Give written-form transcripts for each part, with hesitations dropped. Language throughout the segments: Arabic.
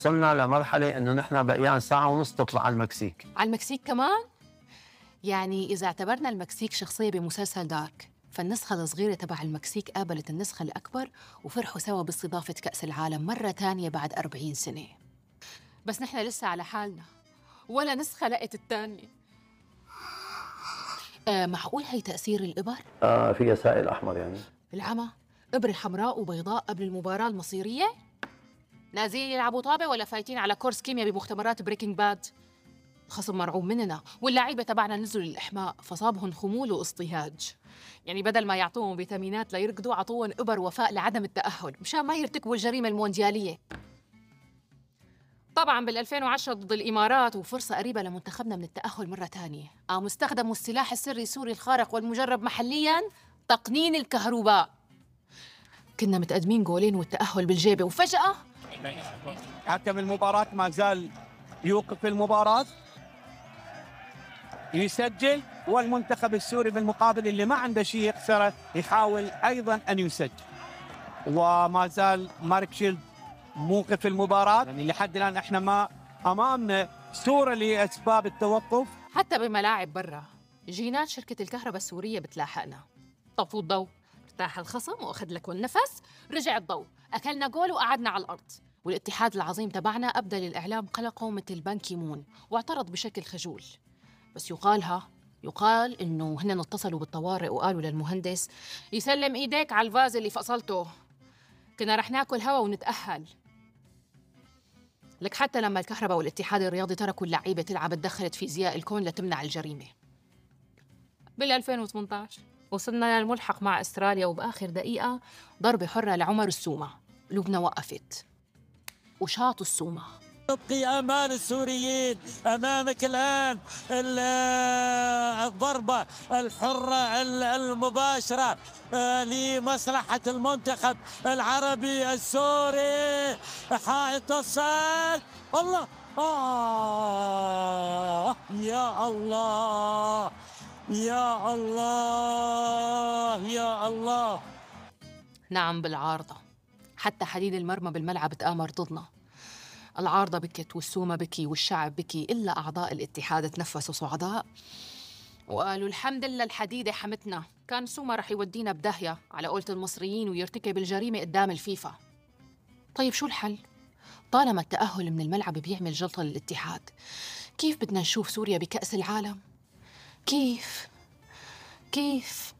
وصلنا لمرحلة إنه نحن بقيان ساعة ونص تطلع على المكسيك. على المكسيك كمان؟ يعني إذا اعتبرنا المكسيك شخصية بمسلسل دارك، فالنسخة الصغيرة تبع المكسيك قابلت النسخة الأكبر وفرحوا سوا باستضافة كأس العالم مرة تانية بعد 40 سنة. بس نحن لسه على حالنا، ولا نسخة لقت التانية. معقول هي تأثير الإبر؟ فيها سائل أحمر يعني. العمى؟ إبرة حمراء وبيضاء قبل المباراة المصيرية؟ نازلين يلعبوا طابة ولا فايتين على كورس كيمياء بمختبرات بريكنج باد؟ الخصم مرعوب مننا، واللاعيبة تبعنا نزلوا للإحماء فصابهم خمول واصطهاج. يعني بدل ما يعطوهم فيتامينات ليركضوا عطوهم إبر وفاء لعدم التأهل مشان ما يرتكبوا الجريمة المونديالية. طبعاً بال2010 ضد الإمارات وفرصة قريبة لمنتخبنا من التأهل مرة تانية، قاموا استخدموا السلاح السري السوري الخارق والمجرب محلياً، تقنين الكهرباء. كنا متقدمين جولين والتأهل بالجيبة، وفجأة حكم المباراة ما زال يوقف المباراة، يسجل، والمنتخب السوري بالمقابل اللي ما عنده شيء يخسره يحاول أيضاً أن يسجل. وما زال مارك شيلد موقف المباراة، يعني لحد الآن احنا ما أمامنا صورة لأسباب التوقف. حتى بملاعب برا جينات شركة الكهرباء السورية بتلاحقنا. طفوا الضوء، ارتاح الخصم وأخذ لك النفس، رجع الضوء، أكلنا جول وقعدنا على الأرض. والاتحاد العظيم تبعنا أبدى للإعلام قلقه مثل بان كيمون واعترض بشكل خجول. بس يقال إنه هن اتصلوا بالطوارئ وقالوا للمهندس يسلم إيديك على الفاز اللي فصلته، كنا رح ناكل هوا ونتأهل. لك حتى لما الكهرباء والاتحاد الرياضي تركوا اللعيبة تلعب اتدخلت فيزياء الكون لتمنع الجريمة. بال2018 وصلنا للملحق مع استراليا، وبآخر دقيقة ضربة حرة لعمر السومة، لبنى وقفت وشاطوا السومة. تبقي أمان السوريين أمامك الآن الضربة الحرة المباشرة لمصلحة المنتخب العربي السوري. حائط الصد، الله، يا الله يا الله يا الله. نعم بالعارضة، حتى حديد المرمى بالملعب تآمر ضدنا. العارضة بكت والسومة بكي والشعب بكي، إلا أعضاء الاتحاد تنفسوا صعداء وقالوا الحمد لله الحديدة حمتنا، كان سومة رح يودينا بداهية على قولة المصريين ويرتكب الجريمة قدام الفيفا. طيب شو الحل؟ طالما التأهل من الملعب بيعمل جلطة للاتحاد، كيف بدنا نشوف سوريا بكأس العالم؟ كيف؟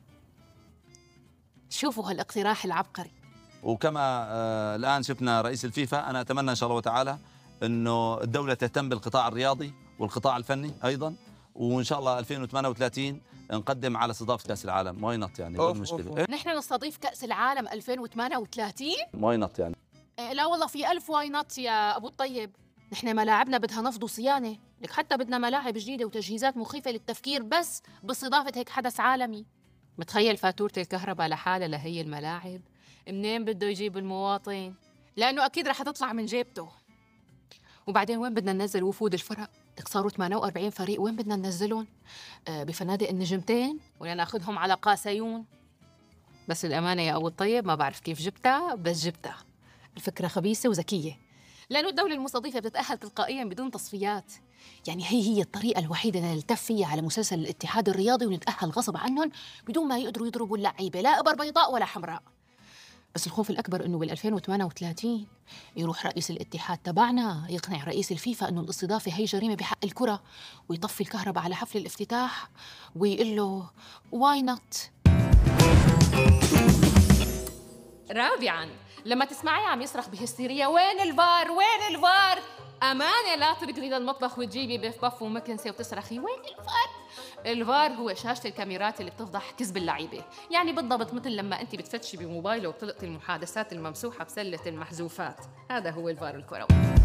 شوفوا هالاقتراح العبقري. وكما الآن شفنا رئيس الفيفا، أنا أتمنى إن شاء الله تعالى أنه الدولة تهتم بالقطاع الرياضي والقطاع الفني أيضا، وإن شاء الله 2038 نقدم على استضافة كأس العالم. ما ينط يعني المشكلة. نحن نستضيف كأس العالم 2038؟ ما ينط يعني. لا والله في 1000 واي نوت يا أبو الطيب. نحن ملاعبنا بدها نفض وصيانة، لك حتى بدنا ملاعب جديدة وتجهيزات مخيفة للتفكير بس باستضافة هيك حدث عالمي. متخيل فاتورة الكهرباء لحالها لهي الملاعب؟ منين بده يجيب المواطن؟ لأنه أكيد رح تطلع من جيبته. وبعدين وين بدنا ننزل وفود الفرق؟ بدك صاروا 48 فريق، وين بدنا ننزلهم؟ بفنادق النجمتين ولا ناخذهم على قاسيون؟ بس الأمانة يا أبو الطيب ما بعرف كيف جبتها، بس جبتها. الفكرة خبيثة وذكية، لأنه الدولة المستضيفة بتتأهل تلقائياً بدون تصفيات. يعني هي الطريقة الوحيدة اللي نلتف فيها على مسلسل الاتحاد الرياضي ونتأهل غصب عنهم بدون ما يقدروا يضربوا اللعيبة، لا إبر بيضاء ولا حمراء. بس الخوف الأكبر إنه بال2038 يروح رئيس الاتحاد تبعنا يقنع رئيس الفيفا إنه الاستضافة هي جريمة بحق الكرة، ويطفي الكهرباء على حفل الافتتاح ويقول له واي نوت. رابعاً، لما تسمعيه عم يصرخ بهستيريا وين الفار وين الفار، أمانة لا تركضي للمطبخ وتجيبي بيف باف ومكنسة وتصرخي وين الفار. الفار هو شاشة الكاميرات اللي بتفضح كذب اللعيبة، يعني بالضبط مثل لما أنت بتفتشي بموبايله وبتلقطي المحادثات الممسوحة بسلة المحذوفات، هذا هو الفار الكروي.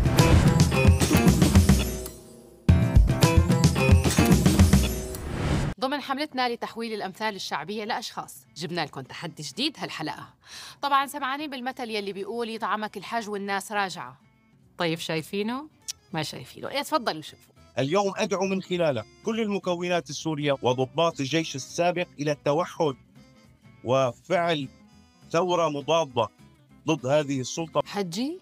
ضمن حملتنا لتحويل الأمثال الشعبية لأشخاص، جبنا لكم تحدي جديد هالحلقة. طبعاً سمعانين بالمثل يلي بيقول يطعمك الحج والناس راجعة. طيب شايفينه؟ ما شايفينه، إيه تفضلوا شوفوا. اليوم أدعو من خلاله كل المكونات السورية وضباط الجيش السابق إلى التوحد وفعل ثورة مضادة ضد هذه السلطة. حجي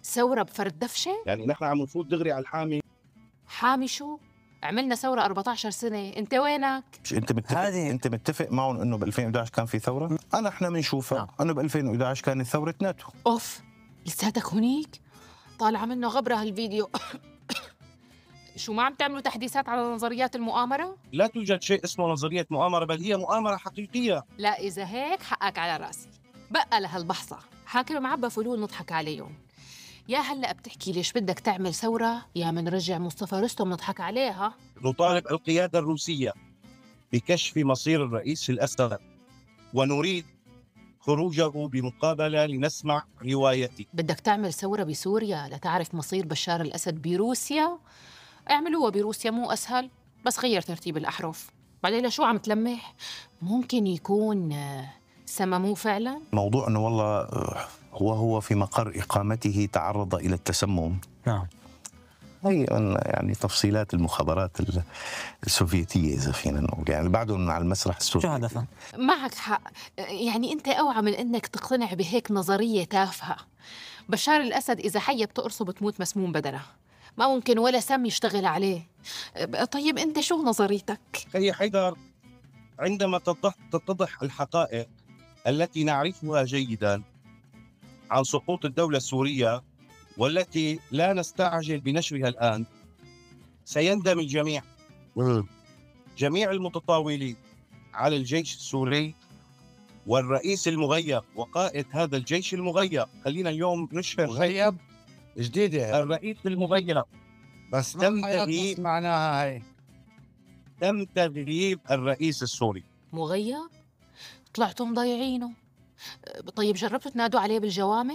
ثورة بفرد دفشة؟ يعني نحن عم نفوت دغري على الحامي. حامي شو؟ عملنا ثورة 14 سنة، انت وينك؟ انت متفق معهم انه ب 2011 كان في ثوره؟ احنا بنشوفها انه ب 2011 كانت ثوره ناتو. اوف، لساتك هنيك؟ طالعة منه غبرة هالفيديو. شو ما عم تعملوا تحديثات على نظريات المؤامرة؟ لا توجد شيء اسمه نظرية مؤامرة، بل هي مؤامرة حقيقية. لا إذا هيك حقك على راسي. بقى لهالبحصة حاكم معبى فلول نضحك عليهم. يا هلأ بتحكي ليش بدك تعمل ثورة، يا منرجع مصطفى رستم نضحك عليها. نطالب القيادة الروسية بكشف مصير الرئيس الأسد، ونريد خروجه بمقابلة لنسمع روايته. بدك تعمل ثورة بسوريا لتعرف مصير بشار الأسد بروسيا؟ اعملوها بروسيا مو أسهل، بس غير ترتيب الأحرف. بعدين لشو عم تلمح؟ ممكن يكون سمموه فعلا؟ موضوع انه والله هو في مقر اقامته تعرض الى التسمم. نعم. هي يعني تفصيلات المخابرات السوفيتيه اذا فينا نقول، يعني بعدهم على المسرح السوفيتي. شو هدفها؟ معك حق، يعني أنت أوعى من أنك تقتنع بهيك نظرية تافهة. بشار الأسد إذا حية بتقرصه بتموت مسموم بدنها، ما ممكن ولا سم يشتغل عليه. طيب أنت شو نظريتك؟ أخي حيدر، عندما تتضح الحقائق التي نعرفها جيدا عن سقوط الدولة السورية والتي لا نستعجل بنشرها الآن، سيندم الجميع، جميع المتطاولين على الجيش السوري والرئيس المغيب وقائد هذا الجيش المغيب. خلينا اليوم نشهر مغيب جديدة، الرئيس المغيب، بس تم معناها هاي. تم تغييب الرئيس السوري. مغيب؟ طلعتوا مضيعينه. طيب جربتوا تنادوا عليه بالجوامع؟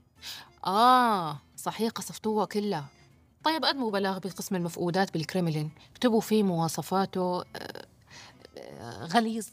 صحيح قصفتوها كلها. طيب قدموا بلاغ بقسم المفقودات بالكرملين، اكتبوا فيه مواصفاته غليظ.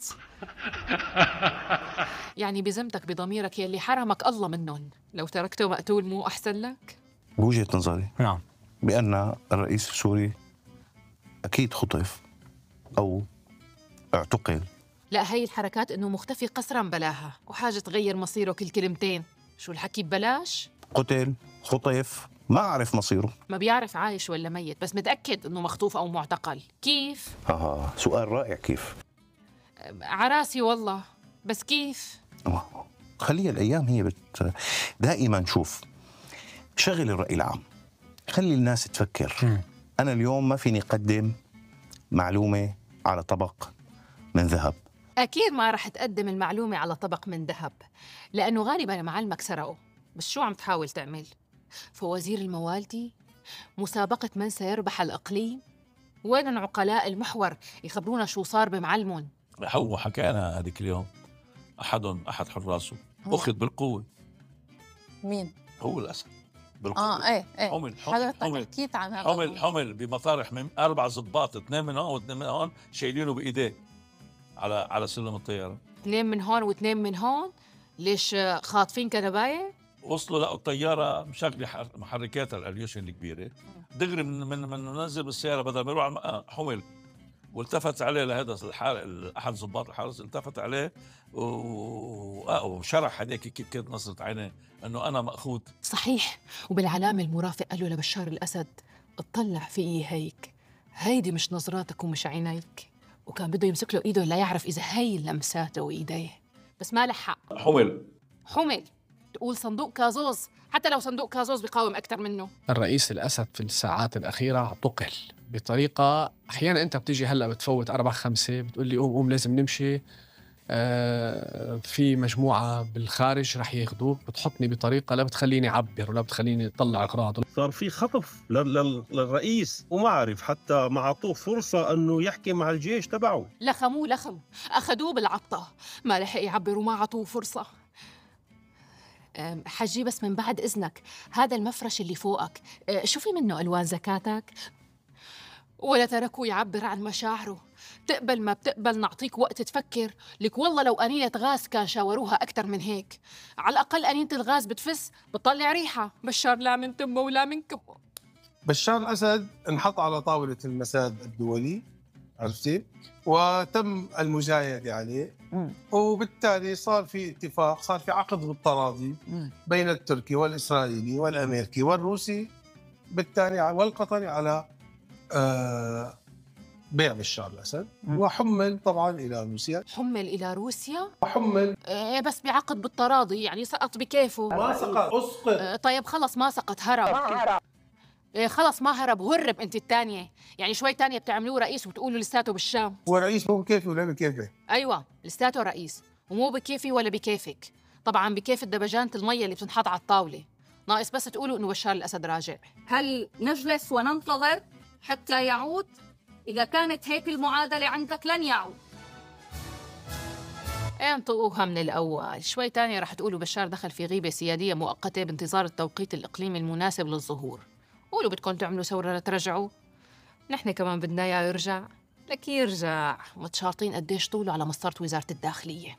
يعني بذمتك بضميرك يلي حرمك الله منهم، لو تركته مقتول مو أحسن لك؟ بوجهة نظري نعم. بأن الرئيس السوري أكيد خطف أو اعتقل. لا، هي الحركات إنه مختفي قسرا بلاها، وحاجة تغير مصيره كل كلمتين. شو الحكي ببلاش؟ قتل، خطف، ما أعرف مصيره. ما بيعرف عايش ولا ميت، بس متأكد إنه مخطوف أو معتقل. كيف؟ سؤال رائع. كيف؟ عراسي والله، بس كيف؟ خليها الأيام هي دائما شوف، شغل الرأي العام، خلي الناس تفكر. أنا اليوم ما فيني أقدم معلومة على طبق من ذهب. أكيد ما رح تقدم المعلومة على طبق من ذهب، لأنه غالباً معلمك سرقه. بس شو عم تحاول تعمل؟ فوازير الموالدي؟ مسابقة من سيربح الإقليم؟ وين العقلاء المحور يخبرونا شو صار بمعلمون؟ هو حكينا هذيك اليوم، أحد حراسه أخذ بالقوة. مين؟ هو الأسد بالقوة. ايه حضرتك حكيت عن هذا. حمل بمطارح من 4 ضباط، 2 من هون و2 من هون، شايلينه بإيديه على سلم الطيارة. 2 من هون و2 من هون؟ ليش خاطفين كنباية؟ وصلوا لقوا الطيارة مشغلة محركاتها الأليوشن الكبيرة، دغري من نزل بالسيارة بدل ما يروح على حمل، والتفت عليه لهذا أحد ضباط الحرس، التفت عليه وشرح هذيك كيف كانت نظرة عينيه أنه أنا مأخوذ. صحيح، وبالعلامة المرافق قال له لبشار الأسد اطلع فيي هيك، هيدي مش نظراتك ومش عينيك. وكان بده يمسك له إيده لا يعرف إذا هي لمساته وإيديه، بس ما لحق. حمل تقول صندوق كازوز، حتى لو صندوق كازوز بيقاوم أكثر منه. الرئيس الأسد في الساعات الأخيرة اعتقل بطريقة أحيانا أنت بتيجي هلأ بتفوت 4-5 بتقول لي قوم لازم نمشي، في مجموعة بالخارج رح ياخدوك، بتحطني بطريقة لا بتخليني أعبر ولا بتخليني أطلع أغراض. صار في خطف للرئيس، وما عارف حتى ما عطوه فرصة أنه يحكي مع الجيش تبعه. لخموه أخذوه بالعطة، ما لحق يعبر وما عطوه فرصة. حجي بس من بعد إذنك، هذا المفرش اللي فوقك شوفي منه ألوان زكاتك، ولا تركوا يعبر عن مشاعره. تقبل ما بتقبل نعطيك وقت تفكر، لك والله لو قنينة غاز كان شاوروها أكتر من هيك. على الأقل قنينة الغاز بتفس بتطلع ريحة. بشار لا من تمه ولا من كبه. بشار الأسد انحط على طاولة المساد الدولي، عرفتي؟ وتم المجايدة عليه وبالتالي صار في اتفاق، صار في عقد بالتراضي بين التركي والإسرائيلي والأمريكي والروسي بالتالي والقطري على بيع بشار الأسد، وحمل طبعا إلى روسيا. حمل إلى روسيا؟ وحمل بس بعقد بالتراضي، يعني سقط بكيفه. ما سقط، أسقط. طيب خلص ما سقط، هرب. خلص ما هرب، هرب انت الثانية، يعني شوي تانية بتعملوه رئيس وبتقولوا لساته بالشام. هو رئيس مو بكيفي ولا بكيفي؟ ايوه لساته رئيس، ومو بكيفي ولا بكيفك. طبعا بكيف دبجانة المية اللي بتنحط على الطاولة، ناقص بس تقولوا انه بشار الاسد راجع. هل نجلس وننتظر حتى يعود؟ إذا كانت هيك المعادلة عندك لن يعود. انطقوها من الأول، شوي تانية رح تقولوا بشار دخل في غيبة سيادية مؤقتة بانتظار التوقيت الإقليمي المناسب للظهور. قولوا بدكم تعملوا ثورة لترجعوا، نحن كمان بدنا إياه يرجع، لك يرجع. متشاطين قديش طوله على مسطرة وزارة الداخلية.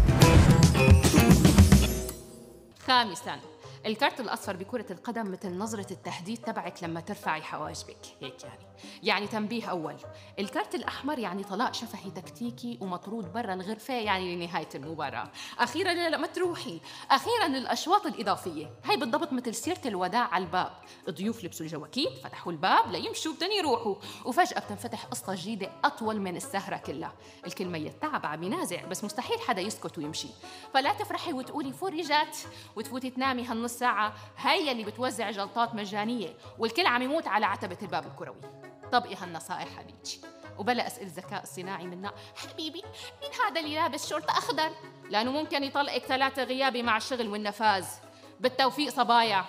خامساً، الكارت الأصفر بكرة القدم مثل نظرة التهديد تبعك لما ترفعي حواجبك، هيك يعني تنبيه أول. الكارت الأحمر يعني طلاق شفهي تكتيكي ومطرود برا الغرفة، يعني لنهاية المباراة. أخيراً لا ما تروحي، أخيراً الأشواط الإضافية، هي بالضبط مثل سيرة الوداع على الباب. الضيوف لبسوا الجواكيت، فتحوا الباب ليمشوا بدهم يروحوا، وفجأة بتنفتح قصة جديدة أطول من السهرة كلها. الكلمة التعب عم ينازع، بس مستحيل حدا يسكت ويمشي. فلا تفرحي وتقولي فرجت وتفوتي تنامي هالنص ساعة، هي اللي بتوزع جلطات مجانية والكل عم يموت على عتبة الباب الكروي. طبقي هالنصائح حبيبتي، وبلا أسئلة الذكاء الصناعي منا. حبيبي مين هذا اللي لابس شورت أخضر؟ لأنه ممكن يطلقك 3 غيابي مع الشغل والنفاذ. بالتوفيق صبايا.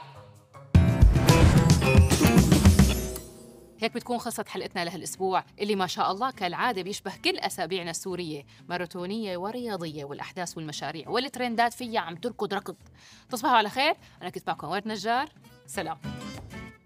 هيك بتكون خلصت حلقتنا لهالأسبوع، اللي ما شاء الله كالعادة بيشبه كل أسابيعنا السورية، ماراثونية ورياضية، والأحداث والمشاريع والترندات فيها عم تركض ركض. تصبحوا على خير، أنا كنت معكم ورد نجار، سلام.